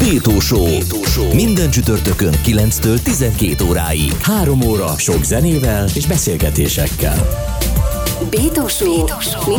Bétó Show. Minden csütörtökön 9-től 12 óráig. 3 óra sok zenével és beszélgetésekkel. Bétó Show.